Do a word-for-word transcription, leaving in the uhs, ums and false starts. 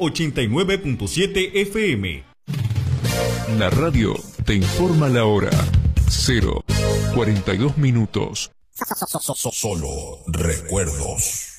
ochenta y nueve punto siete F M. La radio te informa la hora. Cero, cuarenta y dos minutos. Solo recuerdos.